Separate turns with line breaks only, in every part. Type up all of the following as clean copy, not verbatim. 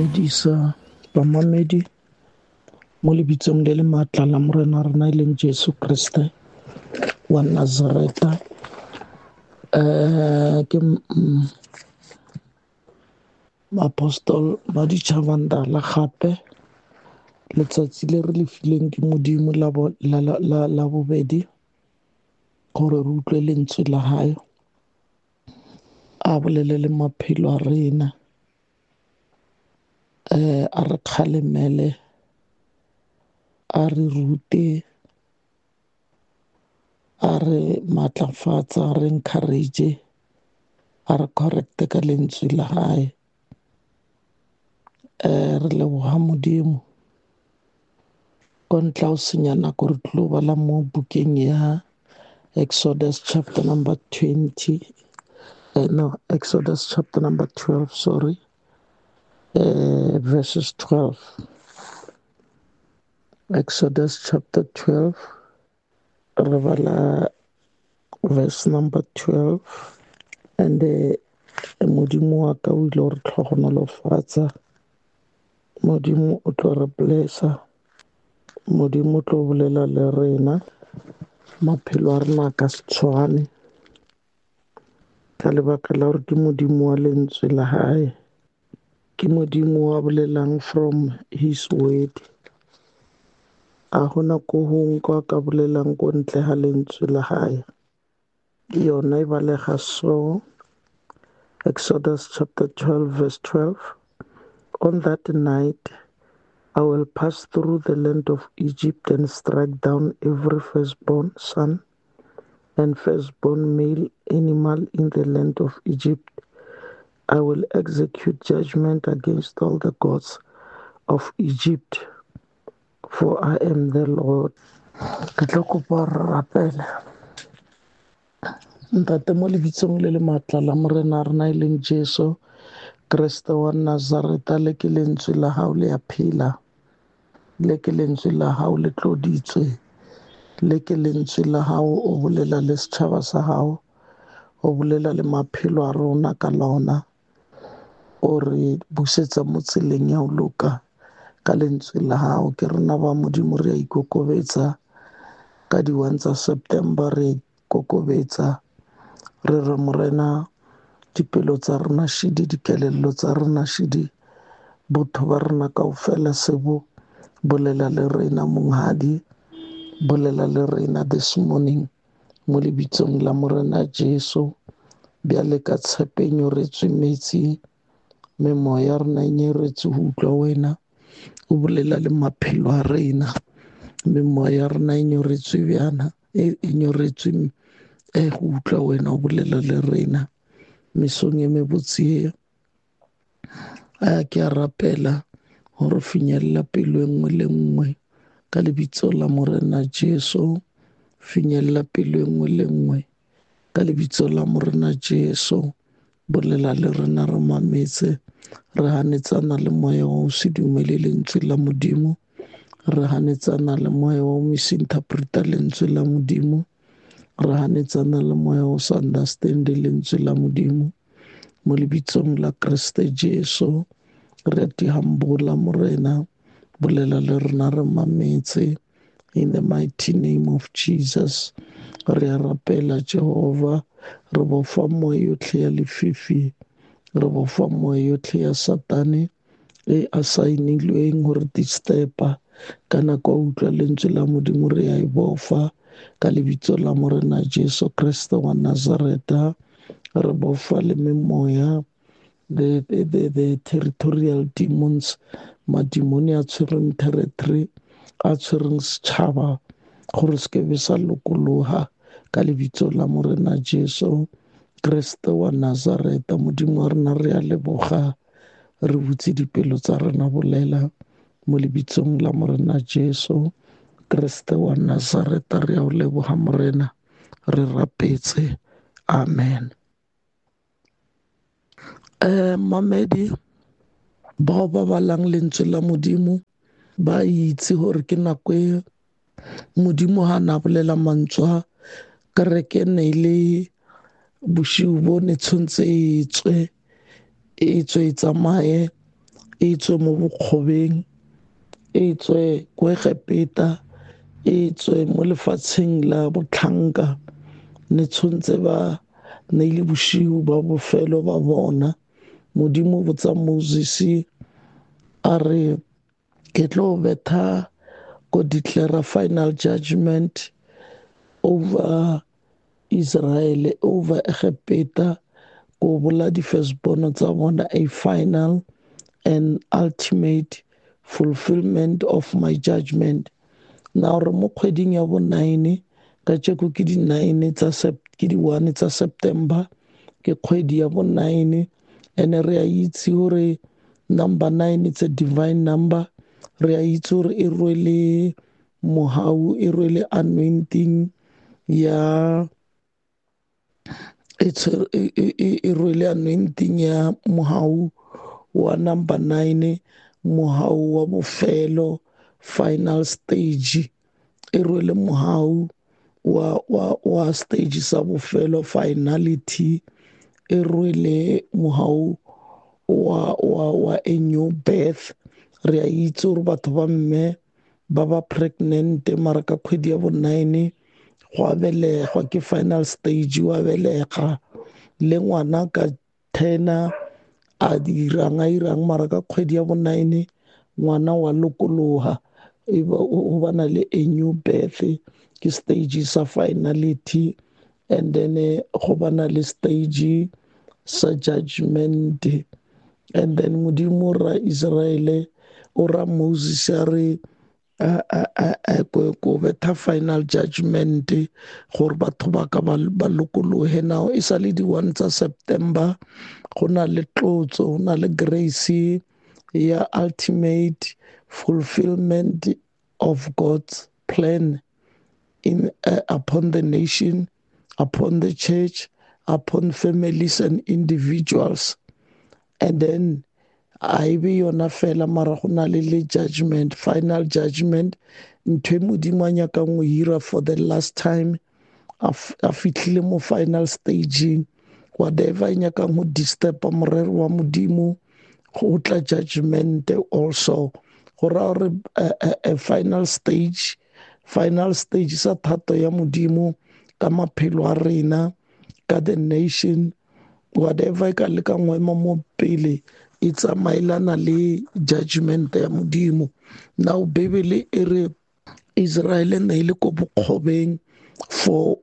dumedisa bamamedi mo lebitsong le le maatla la morena rena e leng Jesu Kriste wa Nazareta. Ke apostol ba ditšhabandala gape letsatsi le re le fileng ke Modimo la bobedi gore re utlwe lentswe la hae, a bolele le maphelo a rena, a re kgalemele, a re rute, a re maatlafatsa, a re encourage, a re correcte ka lentswe la hae. Re leboga Modimo ko ntla o senya nako re tlo bala mo bukeng ya Exodus chapter number 12, sorry, verses 12. Exodus chapter 12, re bala verse number 12. And Modimo wa ka o ile o re tlhogonolofatsa, Modimo o tlo re blessa, Modimo o tlo bolela le rena, maphelo a rena a ka se tshwane ka lebaka la gore ke Modimo wa lentswe la hae, ke Modimo wa bolelang from his word. A gona ko gongwe kwa ka bolelang ko ntle ga lentswe la hae. Yona e balega so, Exodus chapter 12 verse 12. On that night I will pass through the land of Egypt and strike down every firstborn son and firstborn male animal in the land of Egypt. I will execute judgment against all the gods of Egypt, for I am the Lord. Ke tlo kopa re rapele. Ntate mo lebitsong le le maatla la morena rena e leng Jesu Kriste wa Nazareta, le ke lentswe la hao le a phela, le ke lentswe la hao le tloditswe, le ke lentswe la hao o bolela le setšhaba sa hao, o bolela le maphelo a rona ka lona, o re busetsa mo tseleng ya ho loka ka lentswe la hao. Ke rena ba Modimo re a ikokobetsa ka di 1 tsa September, re ikokobetsa re re morena dipelo tsa rena šidi, dikelello tsa rena šidi, botho ba rena kaofela sebo bolela le rena monghadi, bolela le rena this morning mo lebitsong la morena Jesu. Bjale ka tshepenyo re tswe metsi, memoya rena e nyeretse ho utlwa wena, o bolela le maphelo a rena. Memoya rena e nyoretswe bjana, e nyoretswe go utlwa wena, o bolela le rena mesong e mebotse. Ke a rapela gore finyella pelo e nngwe le nngwe ka lebitso la morena Jesu, finyella pelo e nngwe le nngwe ka lebitso la morena Jesu. Bolela le rena re mametse, re hanetsana le moya wa o se dumele lentswe la Modimo, re hanetsana le moya wa o misinterpreta lentswe la Modimo, re hanetsana le moya o sa understand lentswe la Modimo. Mo lebitsong la Kriste Jesu re di humble morena, bolela le rena re mametse in the mighty name of Jesus. Re a rapela Jehova, re bofa moya yotlhe ya lefifi, re bofa moya yotlhe ya Satane e assignilweng gore disturba ka nako a utlwa lentswe la Modimo, re a e bofa ka lebitso la morena Jesu Kriste wa Nazareta. Re bofa le memoya, the territorial demons, madimoni a tshwereng territory, a tshwereng setšhaba, gore se ke be sa lokologa ka lebitso la morena Jesu Kriste wa Nazareta. Modimo wa rena re a leboga, re butse dipelo tsa rena, bolela mo lebitsong la morena Jesu Kriste wa Nazareta. Re a o leboga morena, re rapetse, amen. Mamedi bao ba balang lentswe la Modimo ba itse gore ke nako e Modimo ha na bolela mantswe, kereke ne le bosiu bo ne tshwantse e tswe e tsamaye e tswe mo bokgobeng, e tswe ko Egepeta, e tswe mo lefatsheng la botlhanka. Ne tshwantse ba neile boshiu ba bofelo ba bona. Modimo o botsa Moses a re ke tlo betha go declare final judgment over Israel, over Egepeta, go bola di-firstborn tsa bona, a final and ultimate fulfillment of my judgment. Na re mo kgweding ya bo 9 ka tšeko ke di-1 tsa September, ke kgwedi ya bo 9, and re a itse gore number 9 it's a divine number. Re a itse gore e rwele mohau, e rwele anointing ya e rwele anointing ya mohau wa number 9, mohau wa bofelo, final stage. E rwele mohau wa stage sa bofelo, finality. E rwele mohau wa a new birth. Re a itse gore batho ba mme ba ba pregnant mara ka kgwedi ya bo 9 go a belegwa ke final stage, wa belega le ngwana ka 10 a irang mara ka kgwedi ya bo 9 ngwana wa lokologa, o bana le a new birth, ke stage sa finality. And then go bana le stage sa judgment. And then modimo ra Israele o ra Moses a re ko betha final judgment gore batho ba ka ba lokologe. Now e sa le di-1 tsa September, go na le tlotso, go na le grace ya ultimate fulfillment of God's plan upon the nation, upon the church, upon families and individuals. And then a ebe yona fela mara go na le judgment, final judgment, ntho e modimo a nyakang go hira for the last time. A fitlhile mo final stageng, whatever e nyakang go disturba morero wa modimo, go tla judgment also. Go raya gore a final stage sa thato ya modimo ka maphelo a rena, ka the nation, whatever e ka lekang go ema mo pele e tsamaelana le judgment ya modimo. Now Bibele e re Israel ne ile ko bokgobeng for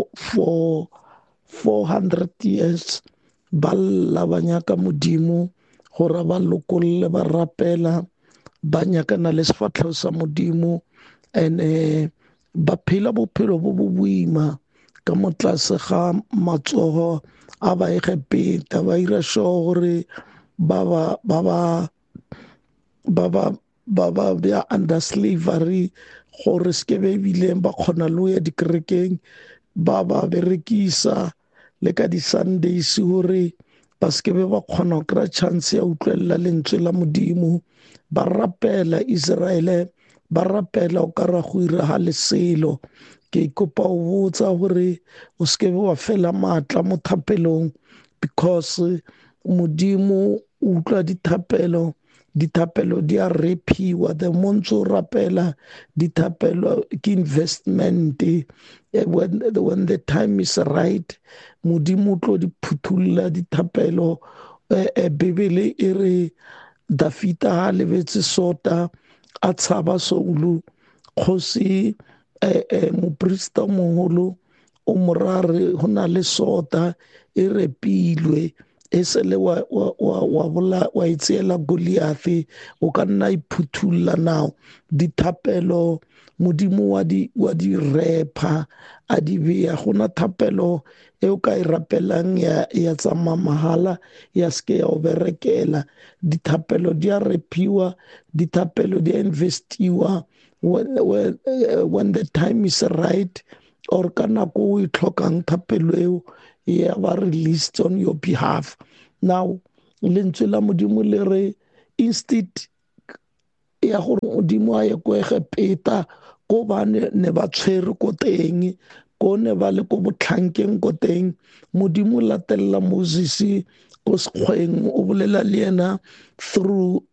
400 years, ba lla ba nyaka modimo gore ba lokolle, ba rapela, ba nyakana le sefatlhego sa modimo, and ba phela bophelo bo bo boima ka mo tlase ga matsogo a ba Egepeta. Ba ira sure gore ba ba under slavery gore seke ba ebileng ba kgona le go ya dikerekeng, ba berekisa le ka di-Sundays gore ba seke ba kgona go kry-a chance ya utlwelela lentswe la modimo. Ba rapela Israele, ba rapela o ka ra go ira leselo. Ke ikopa o botsa gore o seke wa fela maatla mo thapelong, because modimo o utlwa dithapelo di a repiwa. The mo ntse o rapela, dithapelo ke investment. When the time is right, modimo o tlo di phuthulla dithapelo. Bibele e re Dafita ha lebetse sota a tshaba Saulu, kgosi moprista mogolo o morare go na le sota e repilwe, e sele wa e tseela Goliath, o ka nna iphuthula. Now dithapelo modimo wa di repa a di beya. Go na thapelo e o ka e rapelang ya tsamaya mahala, ya seke ya o berekela. Dithapelo di a repiwa, dithapelo di a investiwa when the time is right, or ka nako o e tlhokang thapelo eo ya ba released on your behalf. Now lentswe la modimo le re instead ya gore modimo a ye ko Egepeta, ko ba ne ba tshwere ko teng, ko ne ba le ko botlhankeng ko teng, modimo latelela Moses ko sekgweng, o bolela le ena through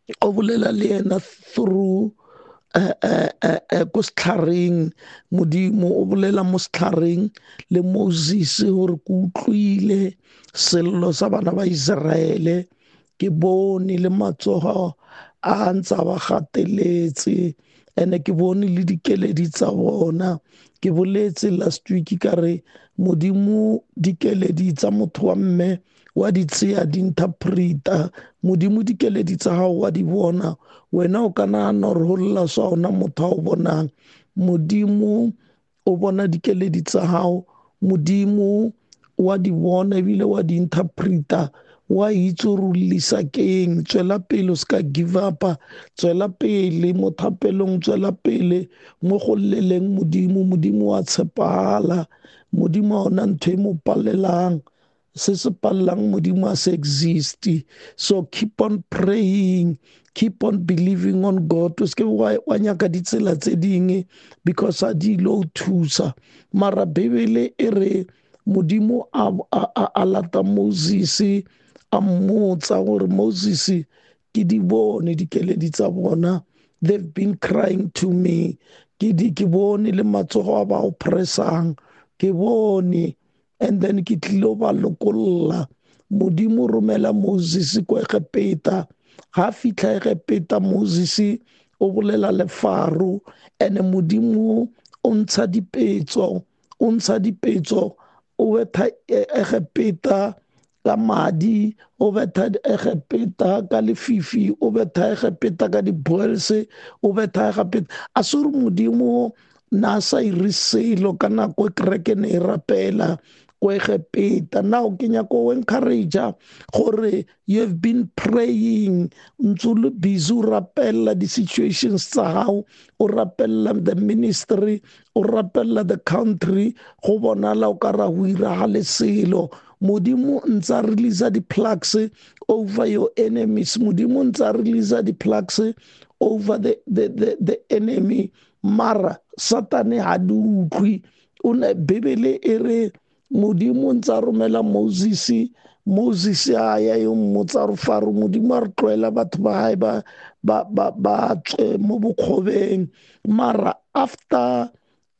o bolela le ena through ko setlhareng. Modimo o bolela mo setlhareng le Moses gore ke utlwile sello sa bana ba Israele, ke bone le matsogo a ntse a ba gateletse, ene ke bone le dikeledi tsa bona. Ke boletse last week ka re Modimo dikeledi tsa motho wa mme wa di tseya di interpreta. Modimo dikeledi tsa gago wa di bona, wena o ka nagana gore go lla sa ona motho a o bonang. Modimo o bona dikeledi tsa gago, Modimo wa di bona ebile wa di interpreta, wa itse gore o lisa keng. Tswela pele, o se ka give up-a, tswela pele mo thapelong, tswela pele mo go lleleng Modimo. Modimo wa tshepagala, Modimo a ona ntho e mo palelang, se se palelang Modimo a se exist. So keep on praying, keep on believing on God. O se ke wa nyaka ditsela tse dingwe because a di lo thusa. Mara Bibele e re Modimo a lata Moses a mmotsa gore Moses, ke di bone dikeledi tsa bona, they've been crying to me, ke bone le matsogo a ba o pressang, ke bone, and then ke tlile ba lokolola. Modimo romela Moses ko Egepeta, ga fitlha Egepeta Moses o bolela le Faro, ene Modimo o ntsha dipetso, o betha Egepeta ka madi, o betha Egepeta ka lefifi, o betha Egepeta ka di-boils, o betha Egepeta. A se gore Modimo na sa ire selo ka nako e kereke ne e rapela ko Egepeta. Now ke nyaka o encouragea gore you have been praying, ntse o le busy o rapella di-situations tsa gago, o rapella the ministry, o rapella the country, go bonala o ka ra go iragale selo. Modimo ntse a releasa di-plugs over your enemies. Modimo ntse a releasa di-plugs over the enemy. Mara Satane ha di utlwe. Bibele e re Modimo ntse a romela Moses a ya yo mmotsa re Faro, Modimo a re tloela batho ba hae ba tswe mo bokgobeng. Mara after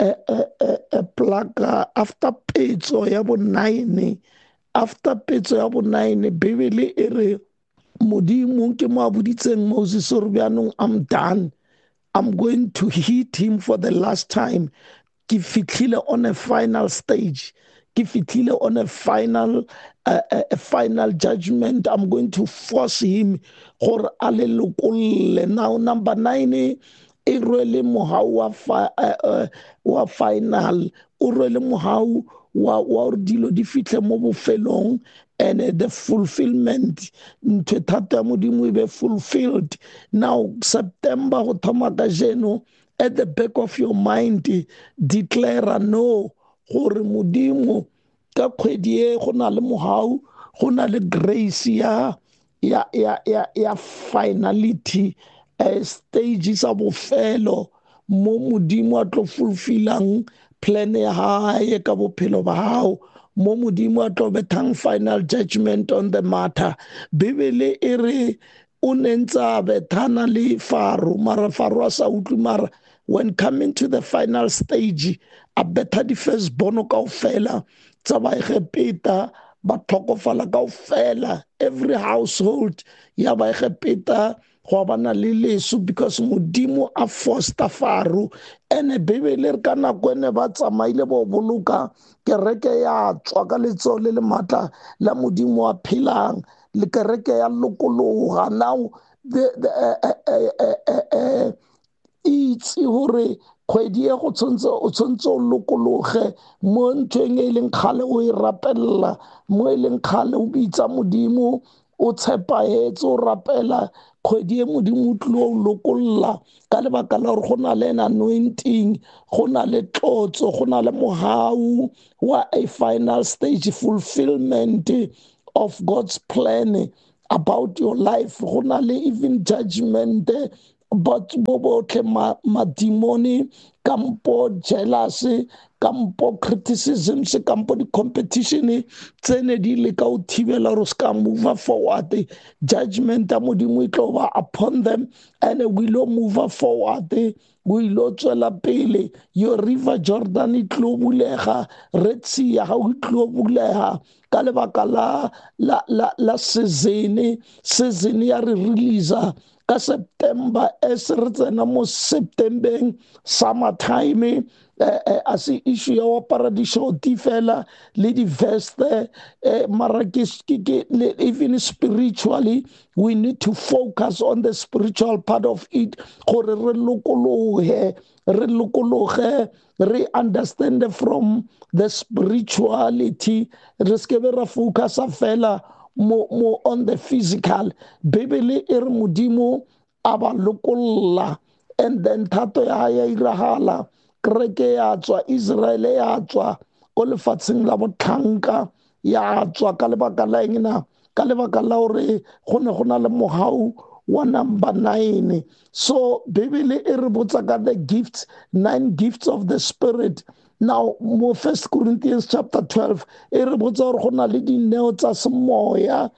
plaka, after petso ya bo 9, after petso ya bo 9, Bibele e re Modimo ke mo a boditseng Moses gore bjanong I'm done, I'm going to hit him for the last time. Ke fitlhile on a final stage, ke fitlhile on a final judgment. I'm going to force him gore a le lokolle. Now number 9 e rwele mohau wa final, o rwele mohau wa gore dilo di fitlhe mo bofelong, and the fulfillment, ntho thata ya Modimo e be fulfilled. Now September go thoma ka jeno, at the back of your mind declare no gore Modimo ka kgwedi e go na le mohau, go na le grace ya finality, stage sa bofelo mo Modimo a tlo fulfillang plan ya hae ka bophelo ba hao, mo Modimo a tlo bethang final judgment on the matter. Bibele e re o ne ntse a bethana le Faro, mara Faro a sa utlwe. Mara when coming to the final stage, a betha di-firstborn kaofela tsa ba Egepeta ba tlhokofala kaofela. Every household ya ba Egepeta go bana le leso because Modimo a fosta Faro. Ene Bibele re ka nako ene ba tsamaile bo boloka kereke ya tswa ka letso le le matla la Modimo a phelang, le kereke ya lokologa. Now itse gore kgwedi e go tshwanetse o lokologe mo nthweng e leng kgale o e rapella, mo e leng kgale o bitsa Modimo, o tshepagetse o rapela. Kgwedi e Modimo o tlile o lokolola ka lebaka la gore go na le an anointing, go na le tlotso, go na le mohau wa a final stage fulfillment of God's plan about your life. Go na le even judgment, but bo botlhe madimoni kampo jealousy kampo criticisms kampo di-competition tsene di le ka o thibela gore se ka move forward, judgment ya modimo e tlo ba upon them, and we lo move forward, we lo tswela pele. Your river Jordan e tlo bulega, Red Sea ya gago e tlo bulega ka lebaka la season ya re releasa ka September, as re tsena mo Septembeng, summertime, a se issue ya wa paradisho fela le di-veste, mara even spiritually we need to focus on the spiritual part of it, gore re lokologe, re understand from the spirituality, re skebe ra focusa fela mo on the physical. Bibele e re modimo a ba lokolola, and then thato ya iragala, kereke ya tswa, Israele ya tswa ko lefatsheng la botlhanka, ya tswa ka lebaka la eng na? Ka lebaka la gore go ne go na le mogau wa number 9. So Bibele e re botsa ka the gifts, 9 gifts of the Spirit. Now mo 1 Corinthians chapter 12 e re botsa gore go na le dineo tsa semoya,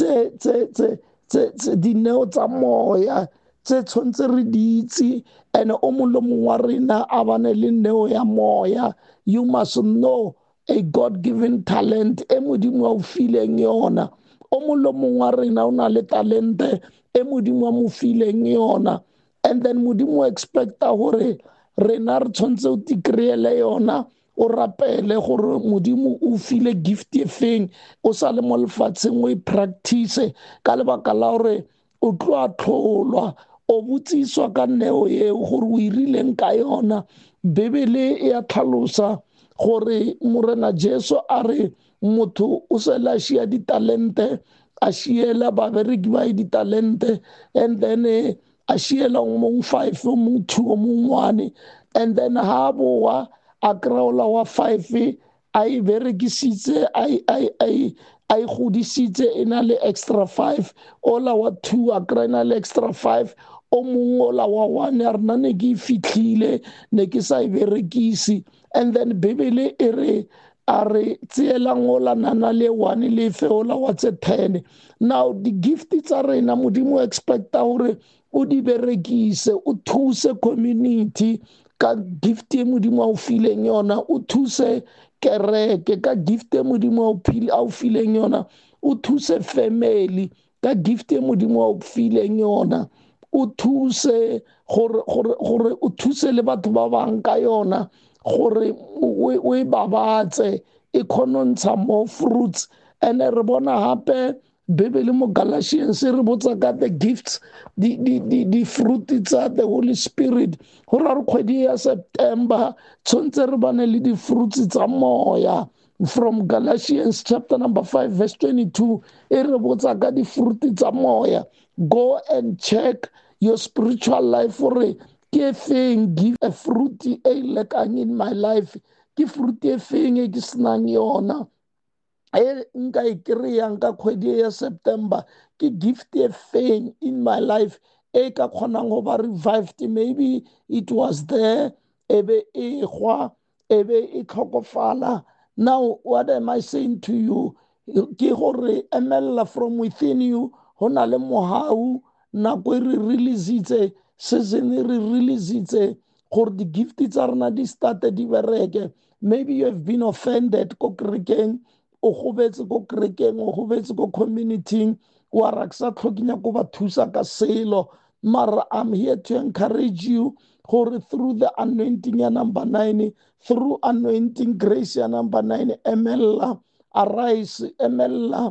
dineo tsa moya tse tshwantse re di itse, and o mongwe le mongwe wa rena a bane le neo ya moya. You must know a God-given talent e modimo a o fileng yona. O mongwe le mongwe wa rena o na le talente e modimo a mo fileng yona, and then modimo expecta gore rena re tshwantse o tikreele yona, o rapele gore modimo o file gift e feng, o sa le mo lefatsheng o e practice, ka lebaka la gore o tlo a tlholwa, o botsiswa ka neo eo gore o irileng ka yona. Bibele e a tlhalosa gore morena Jesu a re motho o sele a šia ditalente, a šiela babereki ba ditalente, and then a šiela o mong 5, o mong 2, o mong 1, and then ha boa a kraola wa 5 a e berekisitse, a e godisitse, e na le extra 5, ola wa 2 a kry na le extra 5, o mongwe ola wa 1 a rena ne ke fitlhile ne ke sa e berekisi, and then Bibele e re a re tseelang ola nana le 1 le fe ola wa tse 10. Now di gift tsa rena modimo expecta gore o di berekise, o thuse community ka gift e modimo a o fileng yona, o thuse kereke ka gift e modimo a o fileng yona, o thuse family ka gift e modimo a o fileng yona, o thuse gore o thuse le batho ba bang ka yona, gore o e babatse e kgonontsha more fruits. And re bona hape Bibele mo Galatians re botsa ka the gifts, di fruit tsa the Holy Spirit, gore re kgwedi ya September tshwantse re bane le di fruits tsa moya. From Galatians chapter number 5 verse 22 e re botsa ka di fruit tsa moya. Go and check your spiritual life gore ke feng give a fruit e lekang in my life, ke fruit e feng e ke senang yona e nka e kry-ang ka kgwedi ya September, ke gift e feng in my life e ka kgonang go ba revived. Maybe it was there, ebe e gwa, ebe e tlhokofala. Now what am I saying to you? Ke gore emela from within you, go na le mohau, nako e re releasitse, season e re releasitse gore di gift tsa rena di starte di bereke. Maybe you have been offended ko kerekeng, o gobetse ko kerekeng, o gobetse ko community, wa ra ke sa tlhokinya ko ba thusa ka selo, mara I'm here to encourage you gore through the anointing ya number 9, through anointing grace ya number 9, emella, arise, emella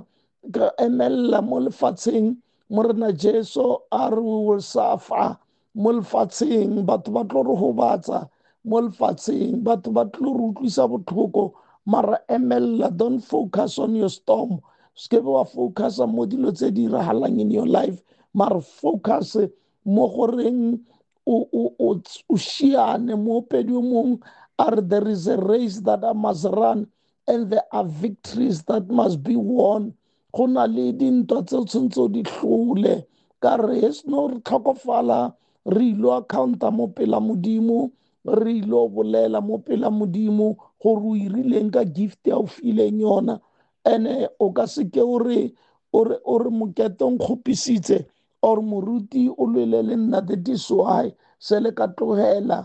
mo lefatsheng. Morena Jesu a re we will suffer mo lefatsheng, batho ba tlo re gobatsa mo lefatsheng, batho ba tlo re utlwisa botlhoko, mara emella, don't focus on your storm, skebe wa focus mo dilo tse di iragalang in your life, mara focus mo goreng o šiane mo pedi o mong a re there is a race that I must run and there are victories that must be won. Go na le dintwa tse o tshwanetse o di tlhole, ka re es no re tlhokofala re ilo accounta mo pela modimo, re ilo bolela mo pela modimo gore o irileng ka gift ya o fileng yona, ene o ka seke o re mokete o nkgopisitse or moruti o lwele le nna, that is why se le ka tlogela